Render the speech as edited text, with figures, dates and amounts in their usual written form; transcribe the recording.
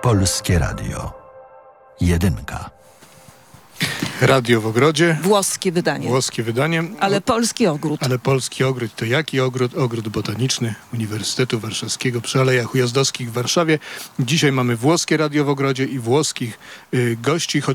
Polskie Radio. Jedynka. Radio w ogrodzie. Włoskie wydanie. Włoskie wydanie. Ale polski ogród. Ale polski ogród to jaki ogród? Ogród botaniczny Uniwersytetu Warszawskiego przy Alejach Ujazdowskich w Warszawie. Dzisiaj mamy włoskie radio w ogrodzie i włoskich gości,